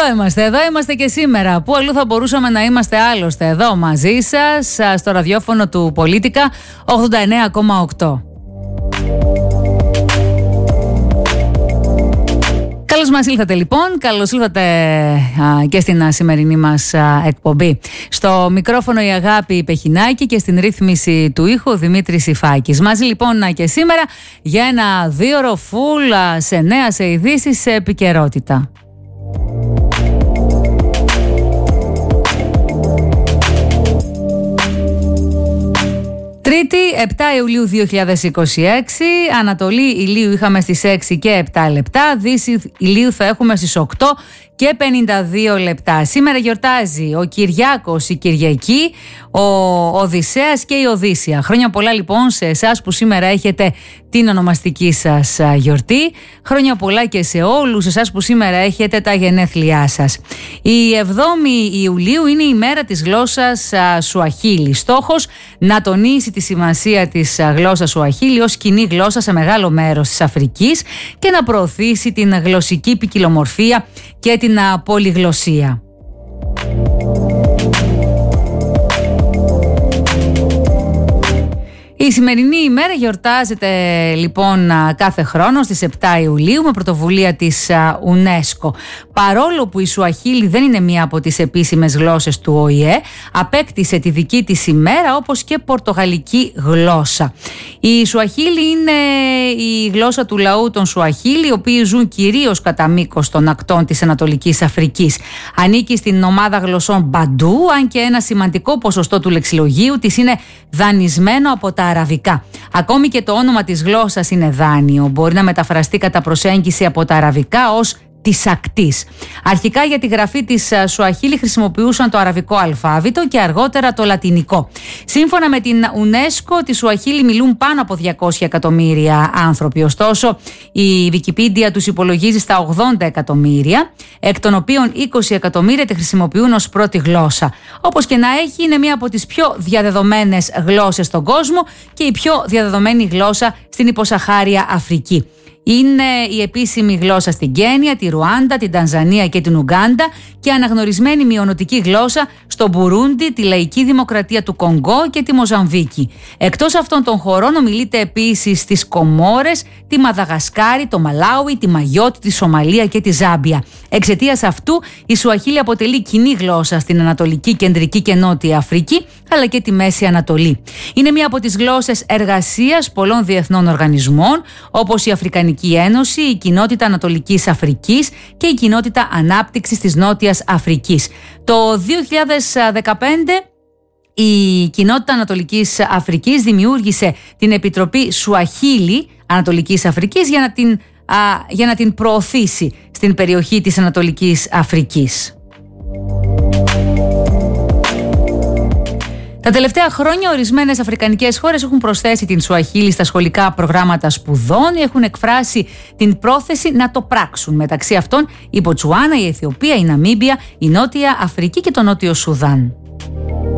Εδώ είμαστε και σήμερα. Πού αλλού θα μπορούσαμε να είμαστε άλλωστε? Εδώ μαζί σας, στο ραδιόφωνο του Πολίτικα 89,8. Καλώς μας ήλθατε λοιπόν, καλώς ήλθατε και στην σημερινή μας εκπομπή. Στο μικρόφωνο η Αγάπη Πεχινάκη και στην ρύθμιση του ήχου ο Δημήτρης Ιφάκης. Μαζί λοιπόν και σήμερα για ένα 2ωρο φουλ σε νέα, σε ειδήσεις, σε επικαιρότητα. Τρίτη, 7 Ιουλίου 2026, Ανατολή ηλίου είχαμε στις 6 και 7 λεπτά, Δύση ηλίου θα έχουμε στις 8 και 52 λεπτά. Σήμερα γιορτάζει ο Κυριάκος, η Κυριακή, ο Οδυσσέας και η Οδύσσια. Χρόνια πολλά λοιπόν σε εσάς που σήμερα έχετε την ονομαστική σας γιορτή. Χρόνια πολλά και σε όλους εσάς που σήμερα έχετε τα γενέθλιά σας. Η 7η Ιουλίου είναι η μέρα της γλώσσας Σουαχίλι. Στόχος να τονίσει τη σημασία της γλώσσας Σουαχίλι ως κοινή γλώσσα σε μεγάλο μέρος της Αφρικής και να προωθήσει την γλωσσική ποικιλομορφία και την πολυγλωσσία. Η σημερινή ημέρα γιορτάζεται λοιπόν κάθε χρόνο στις 7 Ιουλίου με πρωτοβουλία της UNESCO. Παρόλο που η Σουαχίλι δεν είναι μία από τις επίσημες γλώσσες του ΟΗΕ, απέκτησε τη δική της ημέρα όπως και πορτογαλική γλώσσα. Η Σουαχίλι είναι η γλώσσα του λαού των Σουαχίλι, οι οποίοι ζουν κυρίως κατά μήκος των ακτών της Ανατολικής Αφρικής. Ανήκει στην ομάδα γλωσσών Μπαντού, αν και ένα σημαντικό ποσοστό του λεξιλογίου της είναι δανεισμένο από τα αραβικά. Ακόμη και το όνομα της γλώσσας είναι δάνειο. Μπορεί να μεταφραστεί κατά προσέγγιση από τα αραβικά ως της ακτής. Αρχικά για τη γραφή της Σουαχίλι χρησιμοποιούσαν το αραβικό αλφάβητο και αργότερα το λατινικό. Σύμφωνα με την UNESCO, τη Σουαχίλι μιλούν πάνω από 200 εκατομμύρια άνθρωποι. Ωστόσο, η Wikipedia τους υπολογίζει στα 80 εκατομμύρια, εκ των οποίων 20 εκατομμύρια τη χρησιμοποιούν ως πρώτη γλώσσα. Όπως και να έχει, είναι μία από τις πιο διαδεδομένες γλώσσες στον κόσμο και η πιο διαδεδομένη γλώσσα στην υποσαχάρια Αφρική. Είναι η επίσημη γλώσσα στην Κένια, τη Ρουάντα, την Τανζανία και την Ουγκάντα και αναγνωρισμένη μειωνοτική γλώσσα στο Μπουρούντι, τη Λαϊκή Δημοκρατία του Κονγκό και τη Μοζαμβίκη. Εκτός αυτών των χωρών ομιλείται επίσης στις Κομόρες, τη Μαδαγασκάρη, το Μαλάουι, τη Μαγιώτη, τη Σομαλία και τη Ζάμπια. Εξαιτίας αυτού, η Σουαχίλι αποτελεί κοινή γλώσσα στην Ανατολική, Κεντρική και Νότια Αφρική, αλλά και τη Μέση Ανατολή. Είναι μία από τις γλώσσες εργασίας πολλών διεθνών οργανισμών, όπως η Αφρικανική Ένωση, η Κοινότητα Ανατολικής Αφρικής και η Κοινότητα Ανάπτυξης της Νότιας Αφρικής. Το 2015 η Κοινότητα Ανατολικής Αφρικής δημιούργησε την Επιτροπή Σουαχίλι Ανατολικής Αφρικής για να την προωθήσει στην περιοχή της Ανατολικής Αφρικής. Τα τελευταία χρόνια, ορισμένες αφρικανικές χώρες έχουν προσθέσει την Σουαχίλι στα σχολικά προγράμματα σπουδών ή έχουν εκφράσει την πρόθεση να το πράξουν. Μεταξύ αυτών η Μποτσουάνα, η Αιθιοπία, η Ναμίμπια, η Νότια Αφρική και το Νότιο Σουδάν.